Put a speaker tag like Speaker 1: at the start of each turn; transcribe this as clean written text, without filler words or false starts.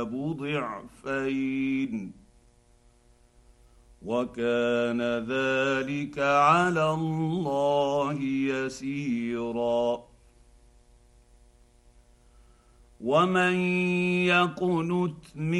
Speaker 1: يُعَذَّبُ ضِعْفَيْنِ وَكَانَ ذَلِكَ عَلَى اللَّهِ يَسِيرًا وَمَن يَقْنُتْ